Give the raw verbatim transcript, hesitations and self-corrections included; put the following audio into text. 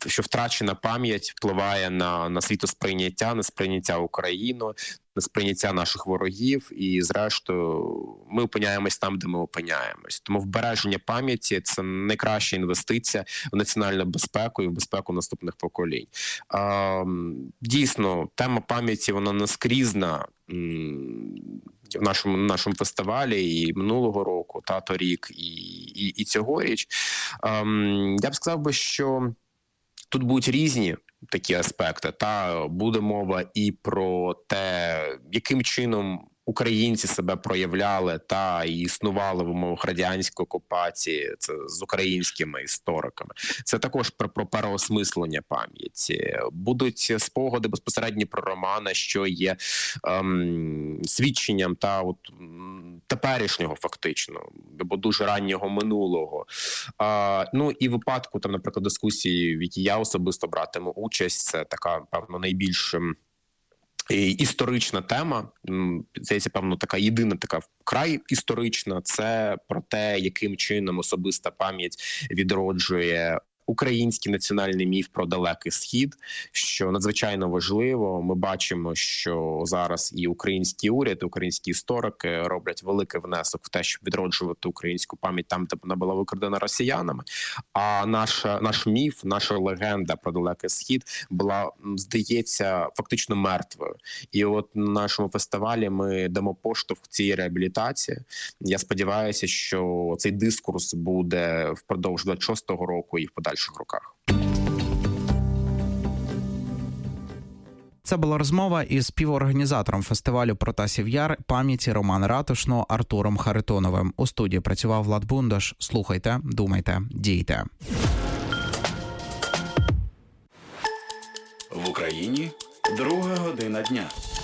що втрачена пам'ять впливає на, на світосприйняття, на сприйняття України, на сприйняття наших ворогів, і зрештою ми опиняємось там, де ми опиняємось. Тому вбереження пам'яті – це найкраща інвестиція в національну безпеку і в безпеку наступних поколінь. Дійсно, тема пам'яті, вона наскрізна в нашому, нашому фестивалі і минулого року, та торік, і, і, і цьогоріч. Я б сказав би, що тут будуть різні такі аспекти. Та буде мова і про те, яким чином українці себе проявляли та і існували в умовах радянської окупації, це з українськими істориками. Це також про, про переосмислення пам'яті. Будуть спогади безпосередньо про Романа, що є ем, свідченням та от теперішнього фактично, або дуже раннього минулого. А, ну і в випадку, там, наприклад, дискусії, в якій я особисто братиму участь, це така, певно, найбільш історична тема, здається, певно, така єдина така вкрай історична, це про те, яким чином особиста пам'ять відроджує український національний міф про Далекий Схід, що надзвичайно важливо. Ми бачимо, що зараз і український уряд, і українські історики роблять великий внесок в те, щоб відроджувати українську пам'ять там, де вона була викрадена росіянами. А наша, наш міф, наша легенда про Далекий Схід була, здається, фактично мертвою. І от на нашому фестивалі ми дамо поштовх цій реабілітації. Я сподіваюся, що цей дискурс буде впродовж двадцять шостого року і в подальших роках. Це була розмова із співорганізатором фестивалю «Протасів Яр» пам'яті Романа Ратушного Артуром Харитоновим. У студії працював Влад Бундаш. Слухайте, думайте, дійте. В Україні друга година дня.